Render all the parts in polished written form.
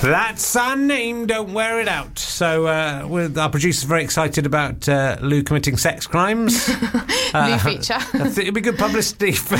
That's our name, don't wear it out. So our producer's very excited about Lou committing sex crimes. New feature. It'd be good publicity for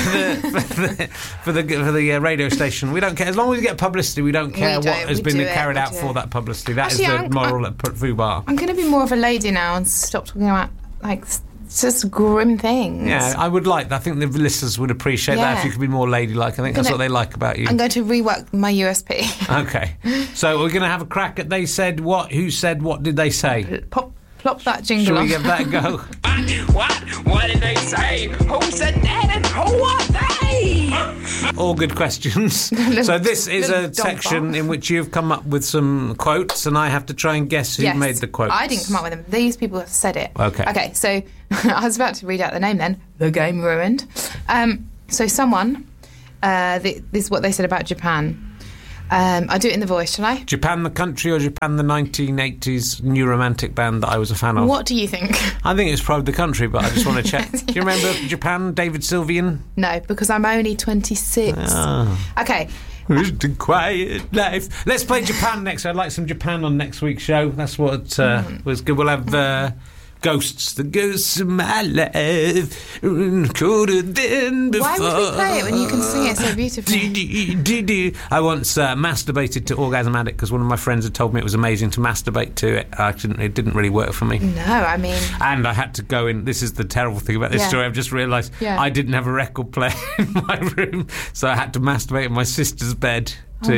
the radio station. We don't care. As long as we get publicity, we don't care what has been carried out for that publicity. That is the moral at Fubar. I'm going to be more of a lady now and stop talking about, like, just grim things. Yeah, I would like that. I think the listeners would appreciate that if you could be more ladylike. I think that's what they like about you. I'm going to rework my USP. Okay. So we're going to have a crack at They Said What, Who Said What Did They Say? Plop that jingle Shall on. we give that a go? What did they say? Who said that and who are they? All good questions. So this is a section in which you've come up with some quotes and I have to try and guess who made the quotes. I didn't come up with them. These people have said it. Okay, so I was about to read out the name then. The Game Ruined. So someone, this is what they said about Japan. I'll do it in the voice, shall I? Japan the country or Japan the 1980s new romantic band that I was a fan of? What do you think? I think it's probably the country, but I just want to check. Do you remember Japan, David Sylvian? No, because I'm only 26. Oh. Okay. Just a quiet life. Let's play Japan next. I'd like some Japan on next week's show. That's what was good. We'll have... Ghosts, the ghosts of my life, colder than before. Why would we play it when you can sing it so beautifully? I once masturbated to Orgasm Addict because one of my friends had told me it was amazing to masturbate to it. It didn't really work for me. No, I mean... And I had to go in... This is the terrible thing about this story. I've just realised I didn't have a record player in my room, so I had to masturbate in my sister's bed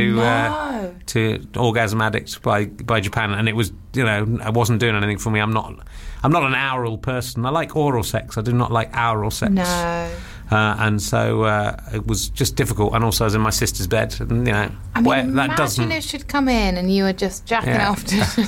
to Orgasm Addict by Japan, and it was, I wasn't doing anything for me. I'm not an oral person. I like oral sex. I do not like oral sex. No. And so it was just difficult. And also I was in my sister's bed, and imagine it should come in and you were just jacking off.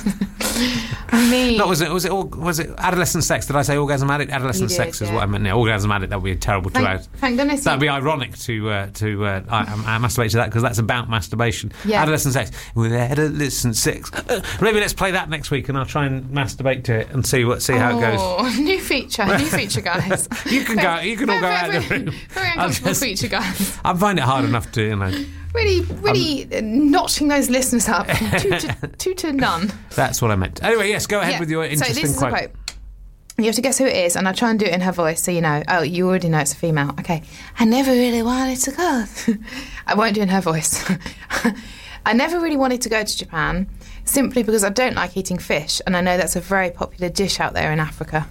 I mean, no, was it adolescent sex? Did I say Orgasm Addict? Adolescent sex is what I meant. Yeah, Orgasm Addict. That would be a terrible 2 hours. Thank goodness. That'd be ironic to masturbate to that because that's about masturbation. Yeah. Adolescent sex with adolescent sex. Maybe let's play that next week, and I'll try and masturbate to it and see how it goes. New feature, guys. You can go. You can all go out of the room. Very uncomfortable feature, guys. I find it hard enough to really notching those listeners up two to none. That's what I meant. Anyway, yes, go ahead with your interesting so this quote. Is a quote. You have to guess who it is, and I'll try and do it in her voice so you know. Oh, you already know it's a female. Okay. I never really wanted to go. I won't do it in her voice. I never really wanted to go to Japan simply because I don't like eating fish, and I know that's a very popular dish out there in Africa.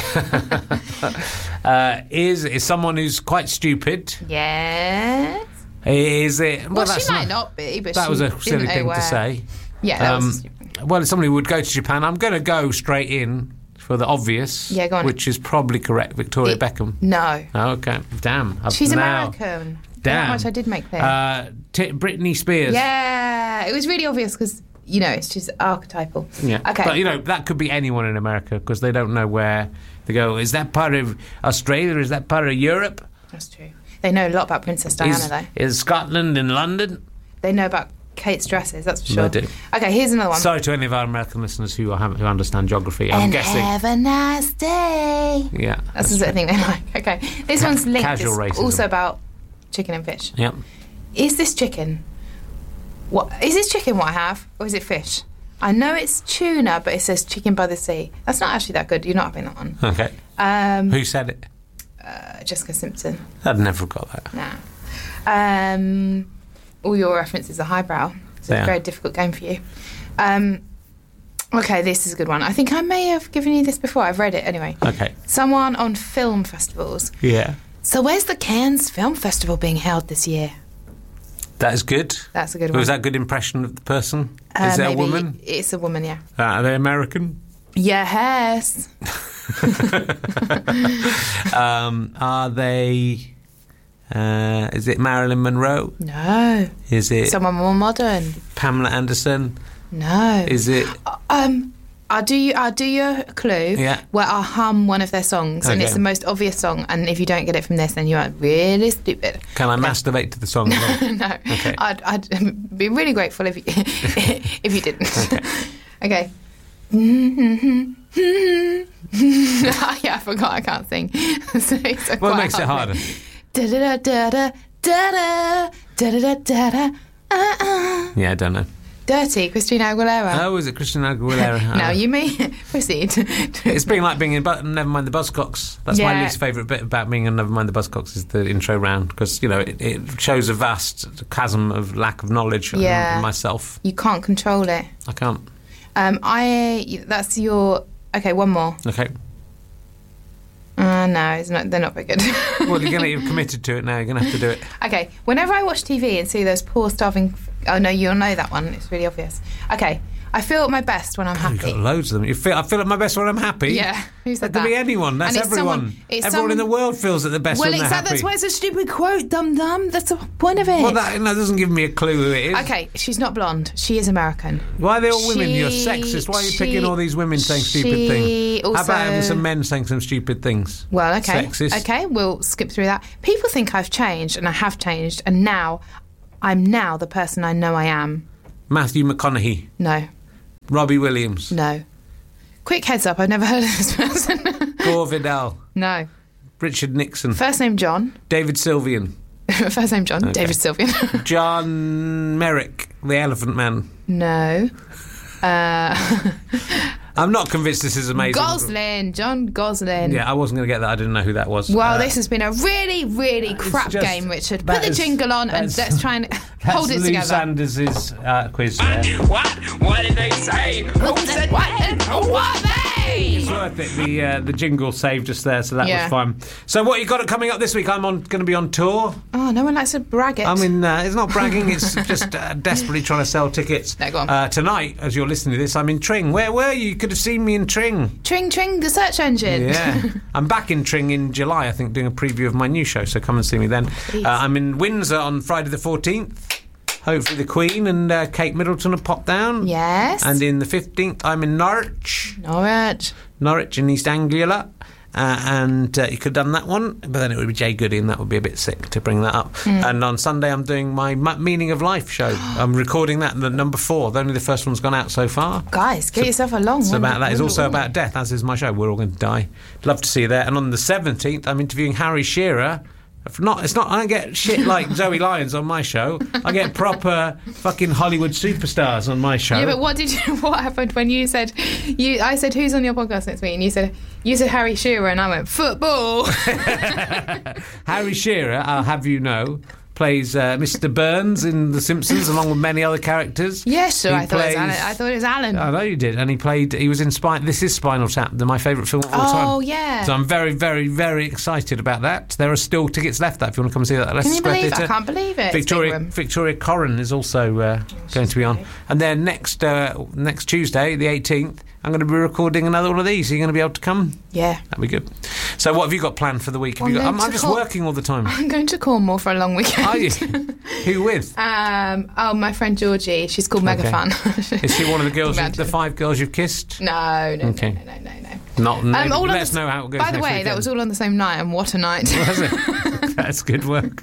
Is someone who's quite stupid? Yes. Is it? Well, she might not be, but that was a silly thing to say. Yeah, that was stupid. Well, if somebody would go to Japan, I'm going to go straight in for the obvious, go on. Which is probably correct. Victoria Beckham. No. Oh, okay. Damn. She's American. Damn. How much I did make clear. Britney Spears. Yeah, it was really obvious because, it's just archetypal. Yeah. Okay. But, that could be anyone in America because they don't know where they go. Is that part of Australia? Is that part of Europe? That's true. They know a lot about Princess Diana, though. Is Scotland in London? They know about Kate's dresses, that's for sure. They do. Okay, here's another one. Sorry to any of our American listeners who understand geography. I'm guessing. Have a nice day. Yeah. That's the sort of thing they like. Okay. This one's linked. Casual racism. Also about chicken and fish. Yep. Is this chicken what I have, or is it fish? I know it's tuna, but it says chicken by the sea. That's not actually that good. You're not having that one. Okay. Who said it? Jessica Simpson. I'd never got that. Nah. All your references are highbrow. So it's a very difficult game for you. Okay, this is a good one. I think I may have given you this before. I've read it anyway. Okay. Someone on film festivals. Yeah. So where's the Cannes Film Festival being held this year? That is good. That's a good one. Was that a good impression of the person? Is it a woman? It's a woman, yeah. Are they American? Yes. Are they... is it Marilyn Monroe? No. Is it... someone more modern? Pamela Anderson? No. Is it... I'll do you a clue where I'll hum one of their songs, and it's the most obvious song, and if you don't get it from this, then you are really stupid. Can I masturbate to the song? No. Okay. I'd be really grateful if you if you didn't. Okay. Yeah, I forgot I can't sing. So well, it makes it harder. Da-da-da-da-da, da-da, da-da-da-da-da, Yeah, I don't know. Dirty, Christina Aguilera. Oh, is it Christina Aguilera? No, you mean... Proceed. It's been like being in Nevermind the Buzzcocks. That's my least favourite bit about being in Nevermind the Buzzcocks is the intro round, because, you know, it shows a vast chasm of lack of knowledge in myself. You can't control it. I can't. That's your... Okay, one more. Okay. No, it's not. They're not very good. Well, you've committed to it now. You're going to have to do it. Okay. Whenever I watch TV and see those poor starving... Oh, no, you'll know that one. It's really obvious. Okay. I feel at my best when I'm happy. You've got loads of them. I feel at my best when I'm happy? Yeah. Who said that? That could be anyone. That's everyone. Everyone in the world feels at the best when they're happy. That's why it's a stupid quote, dum-dum. That's the point of it. Well, that doesn't give me a clue who it is. Okay, she's not blonde. She is American. Why are they all women? You're sexist. Why are you picking all these women saying stupid things? How about having some men saying some stupid things? Well, okay. Sexist. Okay, we'll skip through that. People think I've changed, and I have changed, and now I'm now the person I know I am. Matthew McConaughey. No. Robbie Williams. No. Quick heads up, I've never heard of this person. Gore Vidal. No. Richard Nixon. First name John. David Sylvian. First name John. Okay. David Sylvian. John Merrick, the Elephant Man. No. I'm not convinced this is amazing. John Gosling. Yeah, I wasn't going to get that. I didn't know who that was. Well, this has been a really, really crap game, Richard. Put the jingle on and let's try and hold it together. That's Lou Sanders' quiz. What? What did they say? Who said what and who are they? It's worth it. The jingle saved us there, so that was fun. So what you got coming up this week? I'm going to be on tour. Oh, no one likes to brag it. I mean, it's not bragging. It's just desperately trying to sell tickets. No, go on. Tonight, as you're listening to this, I'm in Tring. Where were you? You could have seen me in Tring. Tring, the search engine. Yeah. I'm back in Tring in July, I think, doing a preview of my new show, so come and see me then. I'm in Windsor on Friday the 14th. Hopefully the Queen and Kate Middleton will pop down. Yes. And in the 15th, I'm in Norwich in East Anglia. And you could have done that one, but then it would be Jay Goody, and that would be a bit sick to bring that up. And on Sunday, I'm doing my Meaning of Life show. I'm recording that, the number 4. Only the first one's gone out so far. Guys, get yourself along. It's about that. It's also about death, as is my show. We're all going to die. Love to see you there. And on the 17th, I'm interviewing Harry Shearer. I don't get shit like Zoe Lyons on my show. I get proper fucking Hollywood superstars on my show. Yeah, but what happened when you said I said who's on your podcast next week, and you said Harry Shearer, and I went football. Harry Shearer, I'll have you know, plays Mr. Burns in The Simpsons, along with many other characters. Yes, sure. I thought it was Alan. I know you did. And he was in This is Spinal Tap, my favourite film of all time. Oh, yeah. So I'm very, very, very excited about that. There are still tickets left, if you want to come and see that. Can you believe it? I can't believe it. Victoria Corrin is also going to be on. And then next Tuesday, the 18th, I'm going to be recording another one of these. Are you going to be able to come? Yeah. That'd be good. So what have you got planned for the week? I'm just working all the time. I'm going to Cornwall for a long weekend. Are you? Who with? My friend Georgie. She's called Mega Fun. Is she one of the girls, the 5 girls you've kissed? No. Okay. No. Let us know how it goes. By the way, that was all on the same night, and what a night. Was it? That's good work.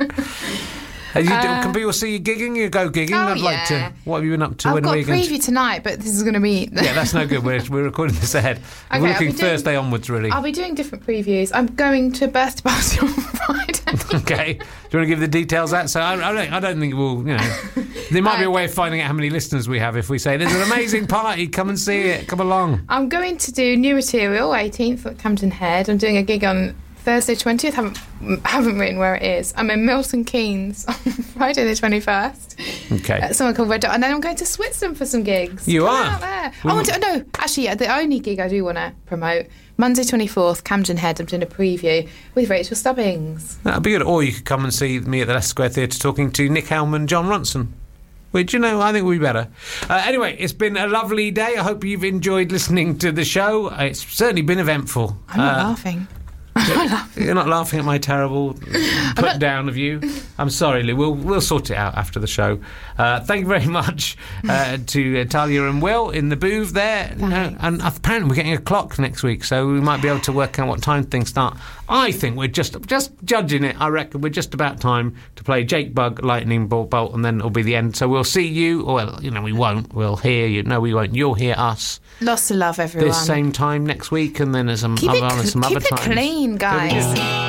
Can people see you gigging? You go gigging? I'd like to. What have you been up to? I've got a preview tonight, but this is going to be... Yeah, that's no good. We're recording this ahead. Okay, we're looking Thursday onwards, really. I'll be doing different previews. I'm going to a birthday party on Friday. Okay. Do you want to give the details out? So I don't think we'll, there might be a way of finding out how many listeners we have if we say, there's an amazing party, come and see it, come along. I'm going to do New Material, 18th at Camden Head. I'm doing a gig on Thursday 20th, haven't written where it is. I'm in Milton Keynes on Friday the 21st. Okay. Someone called Red Dot. And then I'm going to Switzerland for some gigs. You are? Out there. The only gig I do want to promote, Monday 24th, Camden Head, I'm doing a preview with Rachel Stubbings. That'd be good. Or you could come and see me at the Leicester Square Theatre talking to Nick Helm and John Ronson. Which, I think would be better. Anyway, it's been a lovely day. I hope you've enjoyed listening to the show. It's certainly been eventful. I'm not laughing. You're not laughing at my terrible put down of you. I'm sorry, Lou. We'll sort it out after the show. Thank you very much to Talia and Will in the booth there. And apparently we're getting a clock next week, so we might be able to work out what time things start. I think we're just judging it. I reckon we're just about time to play Jake Bugg, Lightning Bolt, and then it'll be the end. So we'll see you. Well, we won't. We'll hear you. No, we won't. You'll hear us. Lots of love, everyone. This same time next week, and then some other time. Keep it clean, guys.